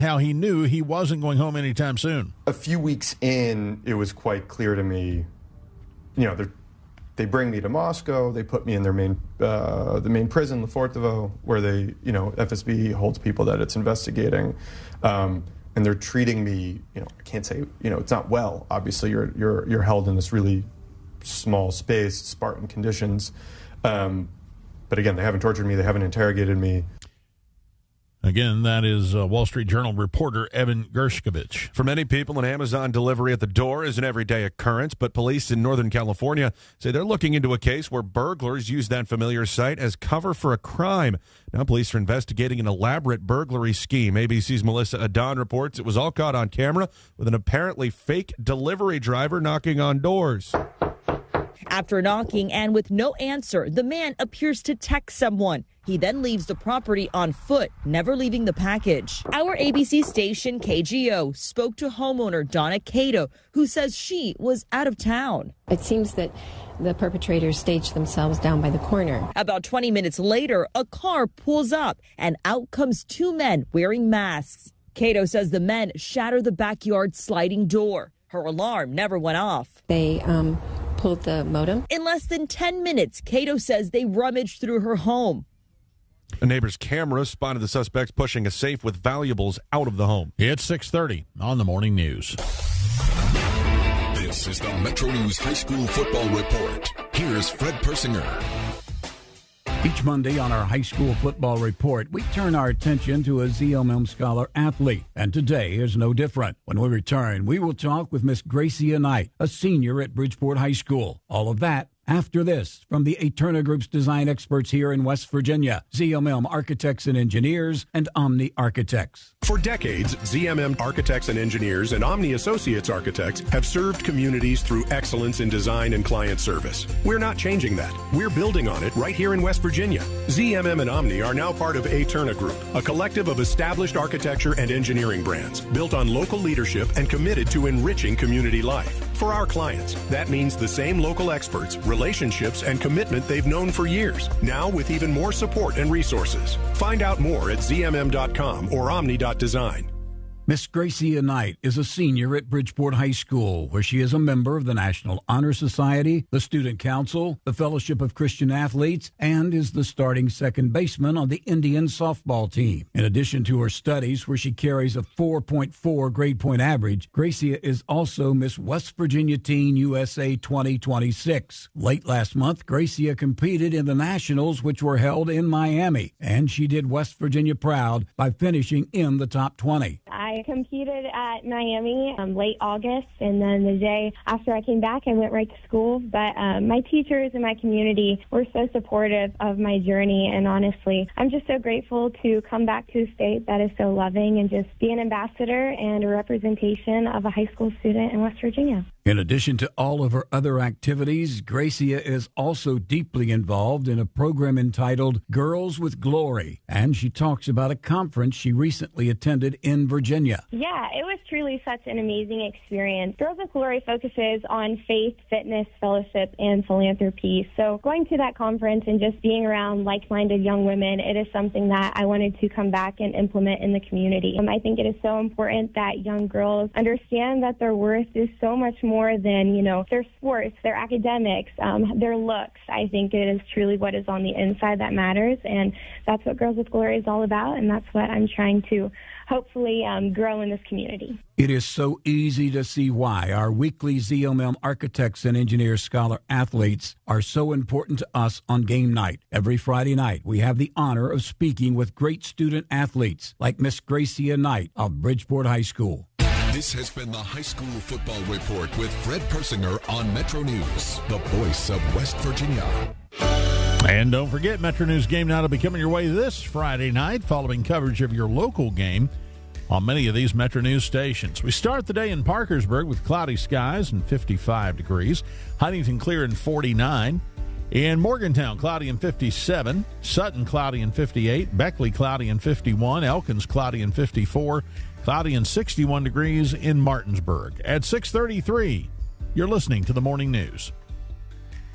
how he knew he wasn't going home anytime soon. A few weeks in, it was quite clear to me, they bring me to Moscow, they put me in their the main prison, Le Forteveau, where they, FSB holds people that it's investigating. And they're treating me, I can't say, it's not well. Obviously, you're held in this really small space, Spartan conditions. But again, they haven't tortured me. They haven't interrogated me. Again, that is Wall Street Journal reporter Evan Gershkovich. For many people, an Amazon delivery at the door is an everyday occurrence, but police in Northern California say they're looking into a case where burglars used that familiar site as cover for a crime. Now police are investigating an elaborate burglary scheme. ABC's Melissa Adon reports it was all caught on camera with an apparently fake delivery driver knocking on doors. After knocking and with no answer, the man appears to text someone. He then leaves the property on foot, never leaving the package. Our ABC station, KGO, spoke to homeowner Donna Cato, who says she was out of town. It seems that the perpetrators staged themselves down by the corner. About 20 minutes later, a car pulls up and out comes two men wearing masks. Cato says the men shatter the backyard sliding door. Her alarm never went off. They pulled the modem. In less than 10 minutes, Cato says they rummaged through her home. A neighbor's camera spotted the suspects pushing a safe with valuables out of the home. It's 6:30 on the morning news. This is the Metro News High School Football Report. Here's Fred Persinger. Each Monday on our high school football report, we turn our attention to a ZMM Scholar athlete, and today is no different. When we return, we will talk with Miss Gracia Knight, a senior at Bridgeport High School. All of that after this from the Eterna Group's design experts here in West Virginia, ZMM Architects and Engineers and Omni Architects. For decades, ZMM Architects and Engineers and Omni Associates Architects have served communities through excellence in design and client service. We're not changing that. We're building on it right here in West Virginia. ZMM and Omni are now part of Eterna Group, a collective of established architecture and engineering brands built on local leadership and committed to enriching community life. For our clients, that means the same local experts, relationships, and commitment they've known for years, now with even more support and resources. Find out more at zmm.com or omni.design. Miss Gracia Knight is a senior at Bridgeport High School, where she is a member of the National Honor Society, the Student Council, the Fellowship of Christian Athletes, and is the starting second baseman on the Indian softball team. In addition to her studies, where she carries a 4.4 grade point average, Gracia is also Miss West Virginia Teen USA 2026. Late last month, Gracia competed in the Nationals, which were held in Miami, and she did West Virginia proud by finishing in the top 20. I competed at Miami late August, and then the day after I came back, I went right to school. But my teachers and my community were so supportive of my journey, and honestly, I'm just so grateful to come back to a state that is so loving and just be an ambassador and a representation of a high school student in West Virginia. In addition to all of her other activities, Gracia is also deeply involved in a program entitled Girls with Glory, and she talks about a conference she recently attended in Virginia. Yeah, it was truly such an amazing experience. Girls with Glory focuses on faith, fitness, fellowship, and philanthropy. So going to that conference and just being around like-minded young women, it is something that I wanted to come back and implement in the community. I think it is so important that young girls understand that their worth is so much more than, their sports, their academics, their looks. I think it is truly what is on the inside that matters, and that's what Girls with Glory is all about, and that's what I'm trying to hopefully grow in this community. It is so easy to see why our weekly ZMM Architects and Engineers Scholar athletes are so important to us on game night. Every Friday night, we have the honor of speaking with great student athletes like Miss Gracia Knight of Bridgeport High School. This has been the High School Football Report with Fred Persinger on Metro News, the voice of West Virginia. And don't forget, Metro News Game Night will be coming your way this Friday night, following coverage of your local game on many of these Metro News stations. We start the day in Parkersburg with cloudy skies and 55 degrees. Huntington clear and 49. In Morgantown, cloudy and 57. Sutton, cloudy and 58. Beckley, cloudy and 51. Elkins, cloudy and 54. Cloudy and 61 degrees in Martinsburg. At 6:33, you're listening to the Morning News.